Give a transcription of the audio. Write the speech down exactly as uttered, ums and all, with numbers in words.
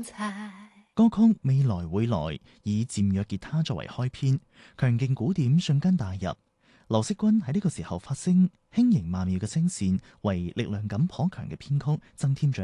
歌曲《未來會來》以漸弱吉他作為開篇，強勁鼓點瞬間帶入。劉惜君喺呢個時候發聲，輕盈曼妙嘅聲線為力量感頗強嘅編曲增添咗